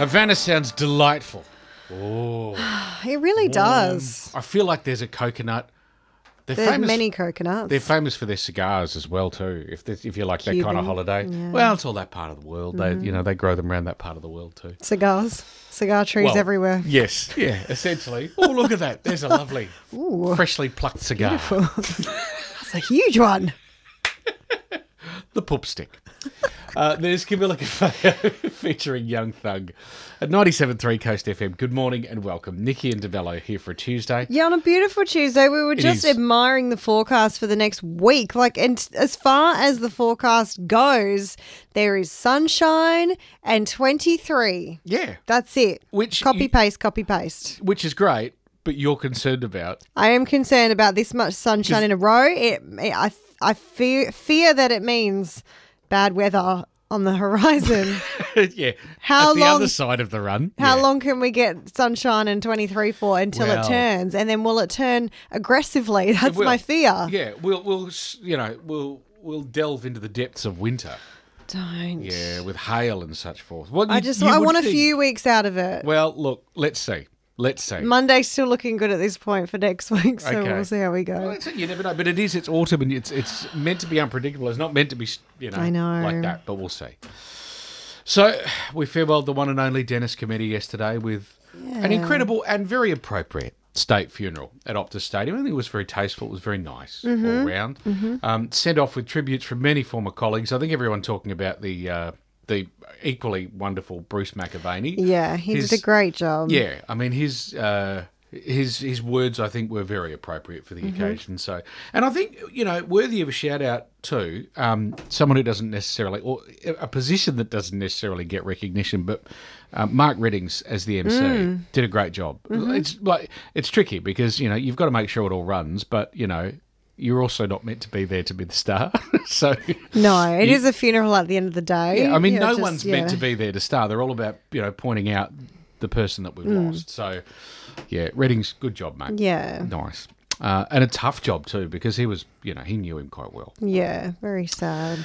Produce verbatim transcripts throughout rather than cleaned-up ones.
Havana sounds delightful. Oh, It really does. I feel like there's a coconut. They're There's famous, many coconuts. They're famous for their cigars as well too. If there's- if you like that kind Cuban, of holiday, yeah. well, it's all that part of the world. They you know they grow them around that part of the world too. Cigars. Cigar trees Well, everywhere. Yes, yeah, essentially. Oh, look at that! There's a lovely, Ooh, freshly plucked cigar. that's a huge one. The poop stick. Uh, there's Camilla Cabello featuring Young Thug at ninety-seven point three Coast F M. Good morning and welcome. Nikki and DeVello here for a Tuesday. Yeah, on a beautiful Tuesday, we were just is. admiring the forecast for the next week. Like, and as far as the forecast goes, there is sunshine and twenty-three. Yeah, That's it. Which copy you- paste, copy paste. which is great, but you're concerned about. I am concerned about this much sunshine in a row. It, it, I, I fear fear that it means bad weather on the horizon. yeah, How at the long- other side of the run. How yeah. long can we get sunshine and twenty-three for until Well- it turns? And then will it turn aggressively? That's will. my fear. Yeah, we'll we'll s- you know we'll we'll delve into the depths of winter. Don't. Yeah, with hail and such forth. Well, I you- just you I would want a think- few weeks out of it. Well, look, let's see. Let's see. Monday's still looking good at this point for next week, so Okay. we'll see how we Well, go. it's, you never know, but it is. It's autumn, and it's it's meant to be unpredictable. It's not meant to be, you know, I know. like that. But we'll see. So we farewelled the one and only Dennis Cometti yesterday with an Yeah. incredible and very appropriate state funeral at Optus Stadium. I think it was very tasteful. It was very nice Mm-hmm. all round. Um, sent off with tributes from many former colleagues. I think everyone talking about the uh, the equally wonderful Bruce McAvaney. Yeah, he His- did a great job. Yeah, I mean his uh, his his words I think were very appropriate for the Mm-hmm. occasion. So, and I think you know worthy of a shout out too. Um, someone who doesn't necessarily, or a position that doesn't necessarily get recognition, but uh, Mark Reddings as the M C Mm. did a great job. Mm-hmm. It's like it's tricky because you know you've got to make sure it all runs, but you know. You're also not meant to be there to be the star. so No, it You- is a funeral at the end of the day. yeah, I mean, Yeah, no just- one's yeah. meant to be there to star. They're all about, you know, pointing out the person that we've Mm. lost. So, yeah, Redding's good job, mate. Yeah, Nice. Uh, and a tough job, too, because he was, you know, he knew him quite well. yeah, very sad.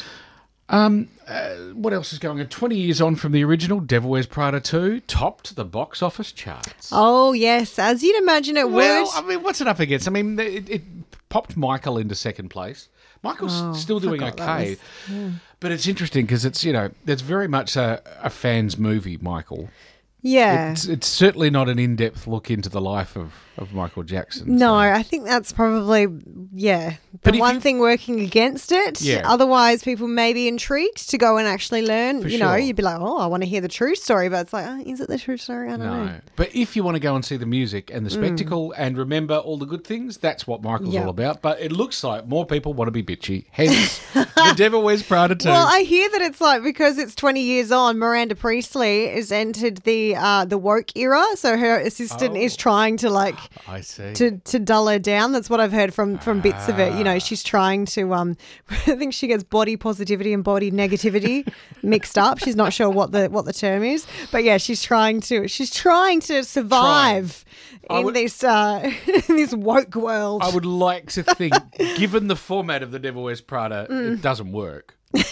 Um, uh, what else is going on? twenty years on from the original, Devil Wears Prada two topped the box office charts. Oh yes, as you'd imagine it well, would. I mean, what's it up against? I mean, it, it popped Michael into second place. Michael's Oh, still doing forgot that okay. was- But it's interesting because it's, you know, it's very much a, a fan's movie, Michael. Yeah. It's, it's certainly not an in-depth look into the life of, of Michael Jackson. No, so- I think that's probably, yeah, the But if one you- thing working against it. Yeah. Otherwise, people may be intrigued to go and actually learn. For you know, sure. you'd be like, oh, I want to hear the true story. But it's like, oh, is it the true story? I don't know. No. But if you want to go and see the music and the spectacle and remember all the good things, that's what Michael's Mm. Yeah. all about. But it looks like more people want to be bitchy. Hence, The Devil Wears Prada two. Well, I hear that it's like because it's twenty years on, Miranda Priestley has entered the uh, the woke era. So her assistant Oh. is trying to like I see. to, to dull her down. That's what I've heard from from bits of it. You know, she's trying to. Um, I think she gets body positivity and body negativity mixed up. She's not sure what the what the term is, but yeah, she's trying to. She's trying to survive I in would- this uh, in this woke world. I would like to think, given the format of The Devil Wears Prada, Mm. it doesn't work.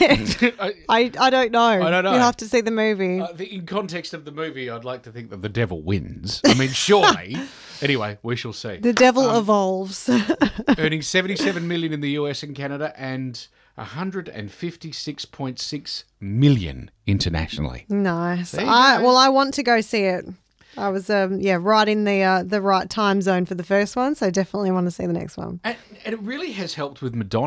I, I, I don't know. I don't know. You'll have to see the movie. Uh, the, in context of the movie, I'd like to think that the devil wins. I mean, surely. Anyway, we shall see. the devil um, evolves. Earning seventy-seven million in the U S and Canada and one hundred fifty-six point six million internationally. Nice. There you I, go. well, I want to go see it. I was, um, yeah, right in the uh, the right time zone for the first one, so definitely want to see the next one. And, and it really has helped with Madonna.